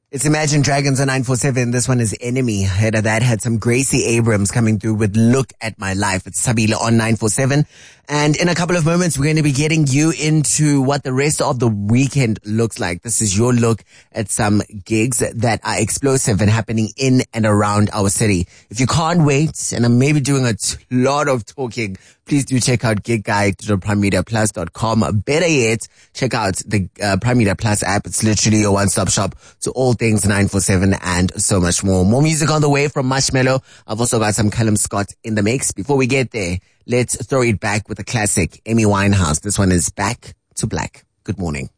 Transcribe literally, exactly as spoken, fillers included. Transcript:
It's Imagine Dragons on nine four seven. This one is Enemy. Ahead of that had some Gracie Abrams coming through with Look at My Life. It's Sabila on nine four seven. And in a couple of moments, we're going to be getting you into what the rest of the weekend looks like. This is your look at some gigs that are explosive and happening in and around our city. If you can't wait, and I'm maybe doing a t- lot of talking, please do check out gig guide dot prime media plus dot com. Better yet, check out the uh, Prime Media Plus app. It's literally your one-stop shop to all things nine four seven and so much more. More music on the way from Marshmello. I've also got some Callum Scott in the mix. Before we get there, let's throw it back with a classic, Amy Winehouse. This one is Back to Black. Good morning.